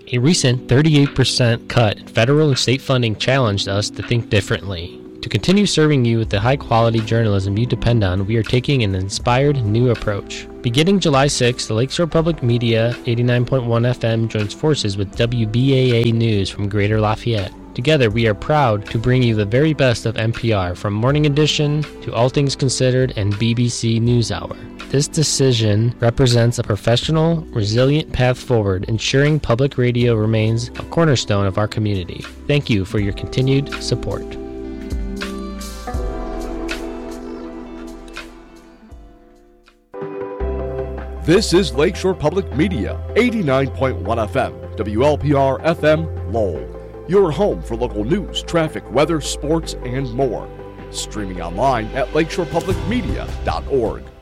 A recent 38% cut in federal and state funding challenged us to think differently. To continue serving you with the high-quality journalism you depend on, we are taking an inspired new approach. Beginning July 6th, the Lakeshore Public Media 89.1 FM joins forces with WBAA News from Greater Lafayette. Together, we are proud to bring you the very best of NPR, from Morning Edition to All Things Considered and BBC NewsHour. This decision represents a professional, resilient path forward, ensuring public radio remains a cornerstone of our community. Thank you for your continued support. This is Lakeshore Public Media, 89.1 FM, WLPR FM, Lowell. Your home for local news, traffic, weather, sports, and more. Streaming online at lakeshorepublicmedia.org.